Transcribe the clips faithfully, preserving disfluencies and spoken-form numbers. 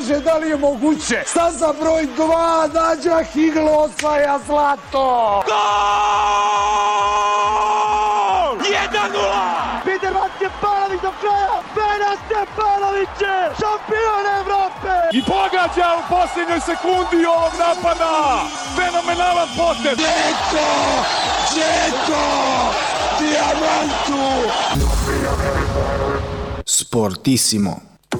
može, da li je moguće? Staza broj dva, Nađa Higlo osvaja zlato! Gol! jedan nula! Peter Stepanović do kraja! Petar Stepanović je šampion Evrope! I pogađa u posljednjoj sekundi ovog napada! Fenomenalan potez! Džeko! Džeko! Diamantu! Sportissimo.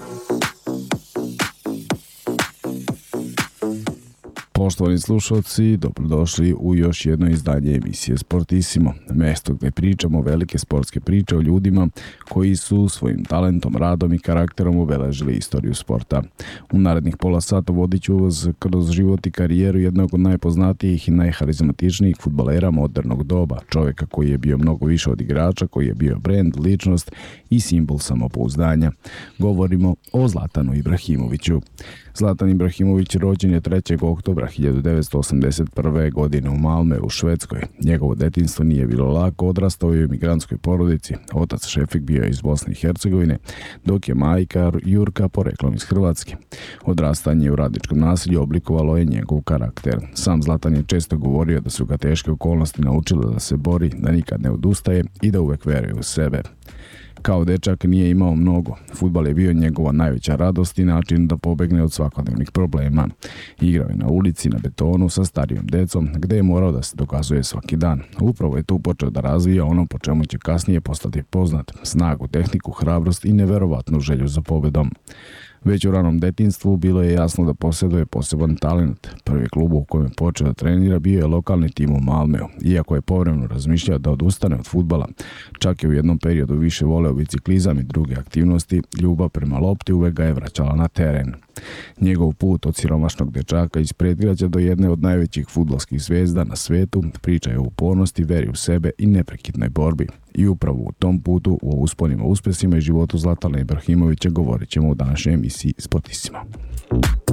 Poštovani slušalci, dobrodošli u još jedno izdanje emisije Sportissimo, mesto gdje pričamo velike sportske priče o ljudima koji su svojim talentom, radom i karakterom obeležili istoriju sporta. U narednih pola sata vodit ću vas kroz život i karijeru jednog od najpoznatijih i najharizmatičnijih fudbalera modernog doba, čovjeka koji je bio mnogo više od igrača, koji je bio brend, ličnost i simbol samopouzdanja. Govorimo o Zlatanu Ibrahimoviću. Zlatan Ibrahimović rođen je trećeg oktobra hiljadu devetsto osamdeset prve. godine u Malmö u Švedskoj. Njegovo detinjstvo nije bilo lako, odrastao je u imigrantskoj porodici. Otac Šefik bio je iz Bosne i Hercegovine, dok je majka Jurka poreklom iz Hrvatske. Odrastanje u radničkom naselju oblikovalo je njegov karakter. Sam Zlatan je često govorio da su ga teške okolnosti naučile da se bori, da nikad ne odustaje i da uvek veruje u sebe. Kao dečak nije imao mnogo. Fudbal je bio njegova najveća radost i način da pobegne od svakodnevnih problema. Igrao je na ulici, na betonu, sa starijom decom, gde je morao da se dokazuje svaki dan. Upravo je tu počeo da razvija ono po čemu će kasnije postati poznat: snagu, tehniku, hrabrost i neverovatnu želju za pobedom. Već u ranom detinjstvu bilo je jasno da posjeduje poseban talent. Prvi klub u kojem je počeo da trenira bio je lokalni tim u Malmeu, iako je povremeno razmišljao da odustane od fudbala. Čak je u jednom periodu više voleo biciklizam i druge aktivnosti, ljubav prema lopti uvek ga je vraćala na teren. Njegov put od siromašnog dečaka iz predgrađa do jedne od najvećih fudbalskih zvezda na svetu priča je o upornosti, veri u sebe i neprekidnoj borbi. I upravo u tom putu, o usponima, uspjesima i životu Zlatana Ibrahimovića govorit ćemo u današnjoj emisiji Sportissimo.